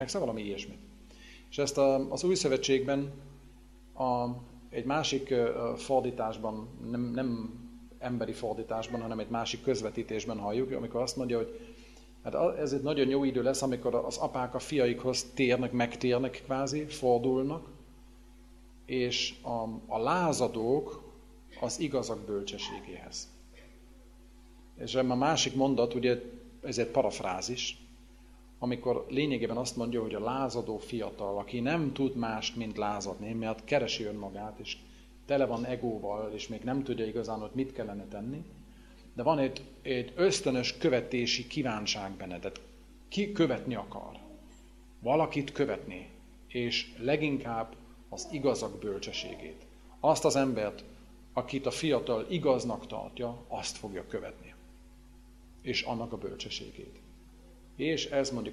valami ilyesmit. És ezt az Új Szövetségben egy másik fordításban, nem emberi fordításban, hanem egy másik közvetítésben halljuk, amikor azt mondja, hogy hát ez egy nagyon jó idő lesz, amikor az apák a fiaikhoz térnek, megtérnek kvázi, fordulnak, és a lázadók az igazak bölcsességéhez. És a másik mondat, ugye ez egy parafrázis, amikor lényegében azt mondja, hogy a lázadó fiatal, aki nem tud mást, mint lázadni, mert keresi önmagát, és tele van egóval, és még nem tudja igazán, hogy mit kellene tenni, de van egy ösztönös követési kívánság benne, tehát ki követni akar, valakit követni, és leginkább az igazak bölcsességét. Azt az embert, akit a fiatal igaznak tartja, azt fogja követni, és annak a bölcsességét. És ez mondjuk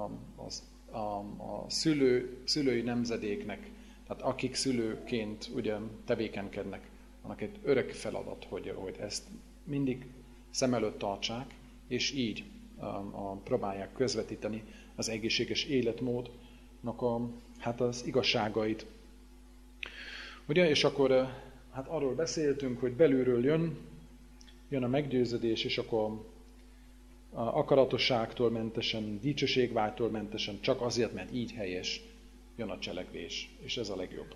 a szülői nemzedéknek, tehát akik szülőként ugye tevékenykednek, annak egy örök feladat, hogy ezt mindig szem előtt tartsák, és így próbálják közvetíteni az egészséges életmódnak az igazságait. Ugye, és akkor hát arról beszéltünk, hogy belülről jön a meggyőződés, és akkor akaratosságtól mentesen, dicsőségvágytól mentesen, csak azért, mert így helyes, jön a cselekvés, és ez a legjobb.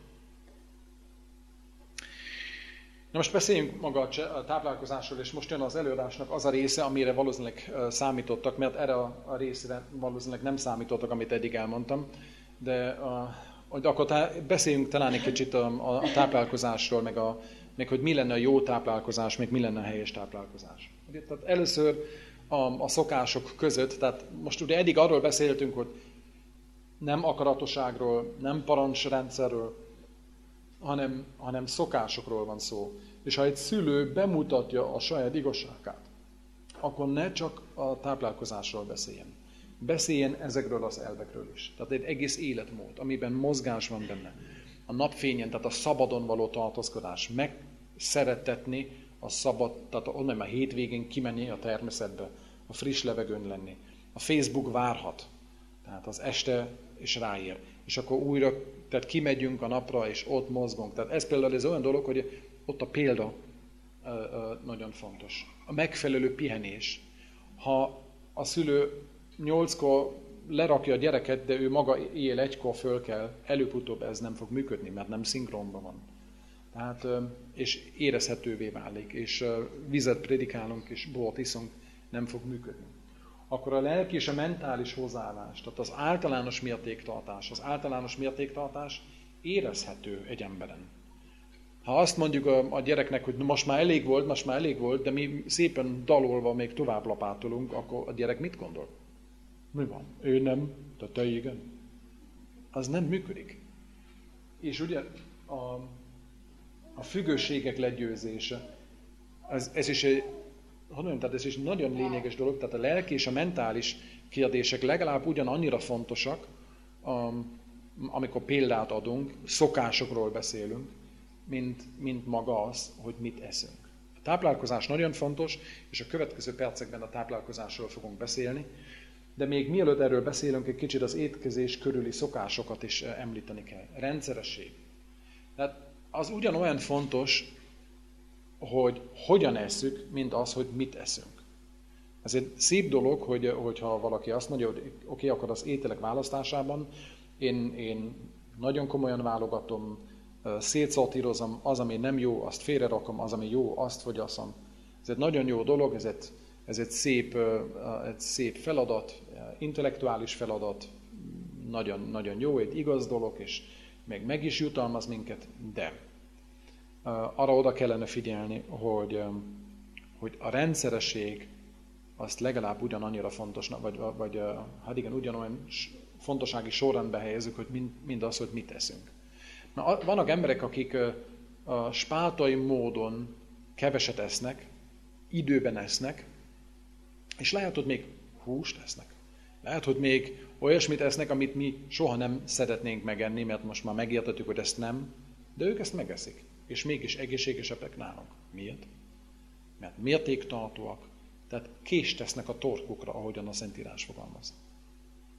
Na most beszéljünk maga a táplálkozásról, és most jön az előadásnak az a része, amire valószínűleg számítottak, mert erre a részre valószínűleg nem számítottak, amit eddig elmondtam, de akkor beszéljünk talán egy kicsit a táplálkozásról, meg hogy mi lenne a jó táplálkozás, meg mi lenne a helyes táplálkozás. Tehát először a szokások között, tehát most ugye eddig arról beszéltünk, hogy nem akaratosságról, nem parancsrendszerről, hanem szokásokról van szó. És ha egy szülő bemutatja a saját igazságát, akkor ne csak a táplálkozásról beszéljen. Beszéljen ezekről az elvekről is. Tehát egy egész életmód, amiben mozgás van benne. A napfényen, tehát a szabadon való tartózkodás, megszeretetni a szabad, tehát onnan a hétvégén kimenni a természetbe, a friss levegőn lenni. A Facebook várhat, tehát az este és ráér. És akkor újra, tehát kimegyünk a napra, és ott mozgunk. Tehát ez például ez olyan dolog, hogy ott a példa nagyon fontos. A megfelelő pihenés. Ha a szülő 8-kor lerakja a gyereket, de ő maga éjjel 1-kor föl kell, előbb-utóbb ez nem fog működni, mert nem szinkronban van. Tehát, és érezhetővé válik, és vizet prédikálunk, és bort iszunk, nem fog működni. Akkor a lelki és a mentális hozzáállás, tehát az általános mértéktartás érezhető egy emberen. Ha azt mondjuk a gyereknek, hogy most már elég volt, de mi szépen dalolva még tovább lapátolunk, akkor a gyerek mit gondol? Mi van? Ő nem, de te igen. Az nem működik. És ugye a függőségek legyőzése, ez is egy nagyon lényeges dolog, tehát a lelki és a mentális kérdések legalább ugyanannyira fontosak, amikor példát adunk, szokásokról beszélünk, mint maga az, hogy mit eszünk. A táplálkozás nagyon fontos, és a következő percekben a táplálkozásról fogunk beszélni, de még mielőtt erről beszélünk, egy kicsit az étkezés körüli szokásokat is említeni kell. Rendszeresség. Tehát az ugyanolyan fontos, hogy hogyan esszük, mint az, hogy mit eszünk. Ez egy szép dolog, hogyha valaki azt mondja, hogy oké, akkor az ételek választásában én nagyon komolyan válogatom, szétszortírozom, az, ami nem jó, azt félrerakom, az, ami jó, azt fogyasszam. Ez egy nagyon jó dolog, ez egy szép feladat, intellektuális feladat, nagyon, nagyon jó, egy igaz dolog, és még meg is jutalmaz minket, de arra oda kellene figyelni, hogy a rendszeresség azt legalább ugyanannyira fontosnak, vagy hát igen, ugyanolyan fontossági sorrendbe helyezzük, hogy mind az, hogy mit eszünk. Na, vannak emberek, akik spártai módon keveset esznek, időben esznek, és lehet, hogy még húst esznek. Lehet, hogy még olyasmit esznek, amit mi soha nem szeretnénk megenni, mert most már megértettük, hogy ezt nem, de ők ezt megeszik, és mégis egészségesebbek nálunk. Miért? Mert mértéktartóak, tehát kést tesznek a torkukra, ahogyan a Szentírás fogalmaz.